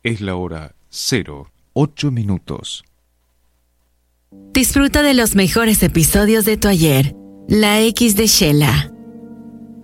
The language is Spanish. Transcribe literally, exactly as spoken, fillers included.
Es la hora cero ocho minutos. Disfruta de los mejores episodios de tu ayer. La X de Shela.